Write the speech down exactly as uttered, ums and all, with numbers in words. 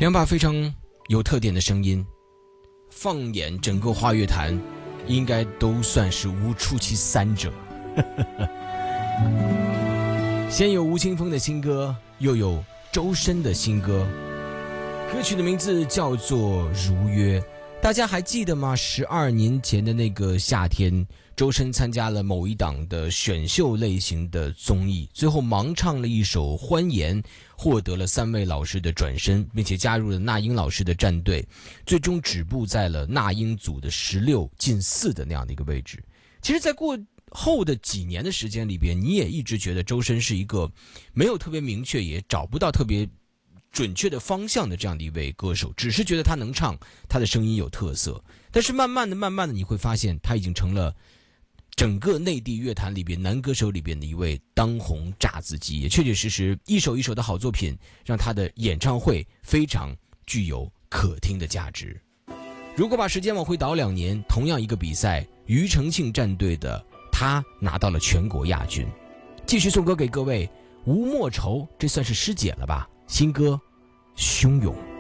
两把非常有特点的声音，放眼整个华乐坛，应该都算是无出其三者。先有吴青峰的新歌，又有周深的新歌，歌曲的名字叫做《如约》。大家还记得吗？十二年前的那个夏天，周深参加了某一档的选秀类型的综艺，最后盲唱了一首《欢颜》，获得了三位老师的转身，并且加入了那英老师的战队，最终止步在了那英组的十六进四的那样的一个位置。其实在过后的几年的时间里边，你也一直觉得周深是一个没有特别明确，也找不到特别准确的方向的这样的一位歌手，只是觉得他能唱，他的声音有特色。但是慢慢的慢慢的你会发现，他已经成了整个内地乐坛里边男歌手里边的一位当红炸子鸡，也确确实实一首一首的好作品，让他的演唱会非常具有可听的价值。如果把时间往回倒两年，同样一个比赛，庾澄庆战队的他拿到了全国亚军。继续送歌给各位，吴莫愁，这算是师姐了吧？新歌《汹涌》。